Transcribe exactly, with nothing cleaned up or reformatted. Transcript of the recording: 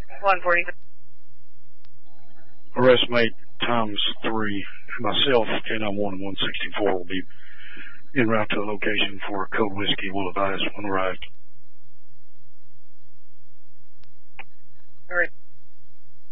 one forty. Arrest mate times three. Myself, K nine one one sixty-four, will be en route to the location for Code Whiskey. Will advise when arrived.